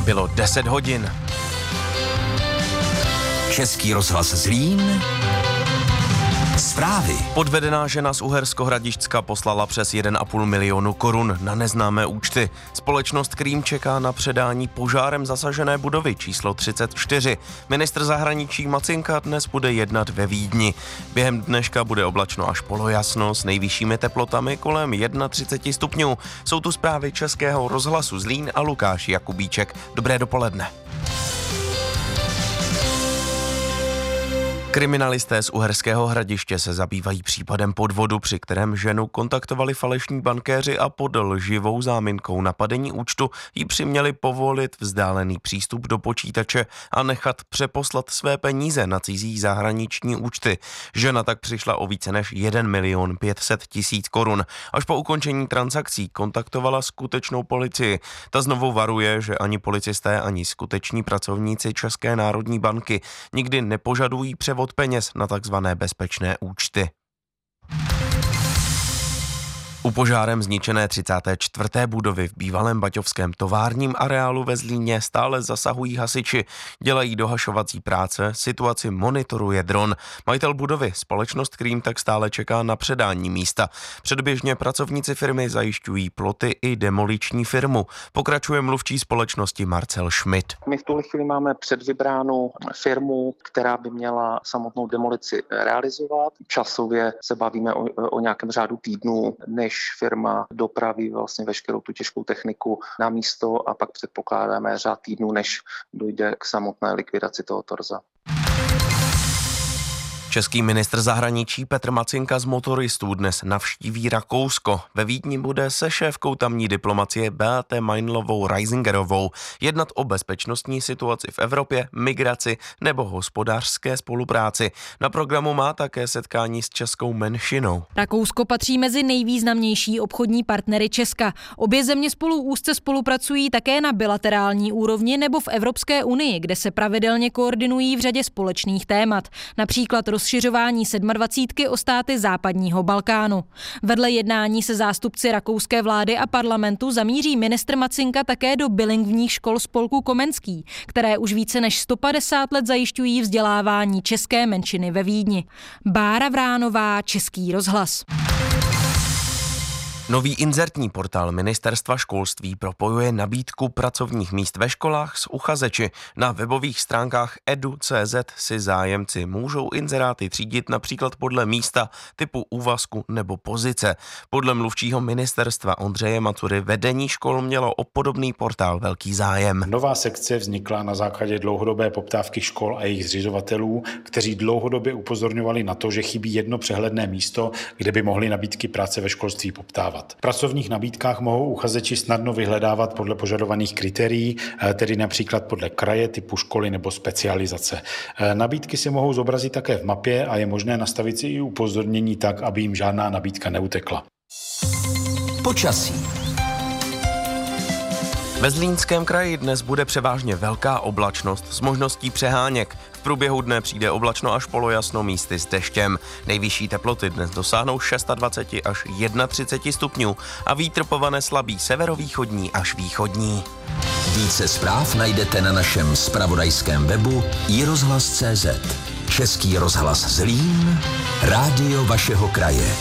Bylo 10 hodin. Český rozhlas Zlín. Zprávy. Podvedená žena z Uherskohradišťska poslala přes 1,5 milionu korun na neznámé účty. Společnost Krým čeká na předání požárem zasažené budovy číslo 34. Ministr zahraničí Macinka dnes bude jednat ve Vídni. Během dneška bude oblačno až polojasno s nejvyššími teplotami kolem 31 stupňů. Jsou tu zprávy Českého rozhlasu Zlín a Lukáš Jakubíček. Dobré dopoledne. Kriminalisté z Uherského Hradiště se zabývají případem podvodu, při kterém ženu kontaktovali falešní bankéři a pod lživou záminkou napadení účtu jí přiměli povolit vzdálený přístup do počítače a nechat přeposlat své peníze na cizí zahraniční účty. Žena tak přišla o více než 1 500 000 korun. Až po ukončení transakcí kontaktovala skutečnou policii. Ta znovu varuje, že ani policisté, ani skuteční pracovníci České národní banky nikdy nepožadují převod peněz na takzvané bezpečné účty. U požárem zničené 34. budovy v bývalém baťovském továrním areálu ve Zlíně stále zasahují hasiči, dělají dohašovací práce, situaci monitoruje dron. Majitel budovy, společnost Krým, tak stále čeká na předání místa. Předběžně pracovníci firmy zajišťují ploty i demoliční firmu. Pokračuje mluvčí společnosti Marcel Schmidt. My v tuhle chvíli máme předvybránu firmu, která by měla samotnou demolici realizovat. Časově se bavíme o nějakém řádu týdnů, než firma dopraví vlastně veškerou tu těžkou techniku na místo a pak předpokládáme řád týdnů, než dojde k samotné likvidaci toho torza. Český ministr zahraničí Petr Macinka z motoristů dnes navštíví Rakousko. Ve Vídni bude se šéfkou tamní diplomacie Beate Meinlovou-Reisingerovou jednat o bezpečnostní situaci v Evropě, migraci nebo hospodářské spolupráci. Na programu má také setkání s českou menšinou. Rakousko patří mezi nejvýznamnější obchodní partnery Česka. Obě země spolu úzce spolupracují také na bilaterální úrovni nebo v Evropské unii, kde se pravidelně koordinují v řadě společných témat. Například rozšiřování 27 o státy západního Balkánu. Vedle jednání se zástupci rakouské vlády a parlamentu zamíří ministr Macinka také do bilingvních škol spolku Komenský, které už více než 150 let zajišťují vzdělávání české menšiny ve Vídni. Bára Vránová, Český rozhlas. Nový inzertní portál Ministerstva školství propojuje nabídku pracovních míst ve školách s uchazeči. Na webových stránkách edu.cz si zájemci můžou inzeráty třídit například podle místa, typu úvazku nebo pozice. Podle mluvčího ministerstva Ondřeje Macury vedení škol mělo o podobný portál velký zájem. Nová sekce vznikla na základě dlouhodobé poptávky škol a jejich zřizovatelů, kteří dlouhodobě upozorňovali na to, že chybí jedno přehledné místo, kde by mohli nabídky práce ve školství poptávat. V pracovních nabídkách mohou uchazeči snadno vyhledávat podle požadovaných kritérií, tedy například podle kraje, typu školy nebo specializace. Nabídky si mohou zobrazit také v mapě a je možné nastavit si i upozornění tak, aby jim žádná nabídka neutekla. Počasí. Ve Zlínském kraji dnes bude převážně velká oblačnost s možností přeháněk. V průběhu dne přijde oblačno až polojasno, místy s deštěm. Nejvyšší teploty dnes dosáhnou 26 až 31 stupňů a vítr povane slabý severovýchodní až východní. Více zpráv najdete na našem zpravodajském webu iRozhlas.cz. Český rozhlas Zlín, rádio vašeho kraje.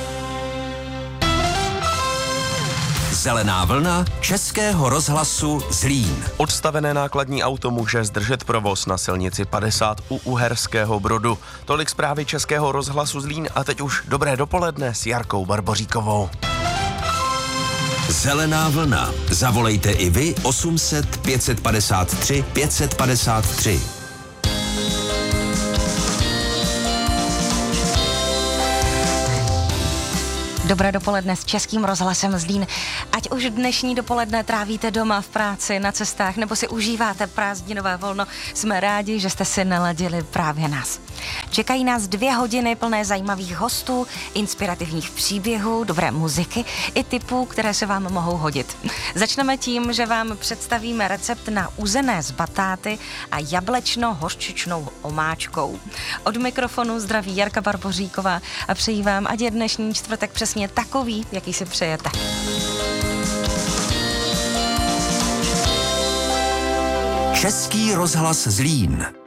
Zelená vlna Českého rozhlasu Zlín. Odstavené nákladní auto může zdržet provoz na silnici 50 u Uherského Brodu. Tolik zprávy Českého rozhlasu Zlín a teď už dobré dopoledne s Jarkou Barboříkovou. Zelená vlna. Zavolejte i vy 800 553 553. Dobré dopoledne s Českým rozhlasem Zlín. Ať už dnešní dopoledne trávíte doma, v práci, na cestách, nebo si užíváte prázdninové volno, jsme rádi, že jste si naladili právě nás. Čekají nás 2 hodiny plné zajímavých hostů, inspirativních příběhů, dobré muziky i tipů, které se vám mohou hodit. Začneme tím, že vám představíme recept na uzené z batáty a jablečno-hořčičnou omáčkou. Od mikrofonu zdraví Jarka Barboříková a přeji vám, ať je dnešní čtvrtek přesně takový, jaký si přejete. Český rozhlas Zlín.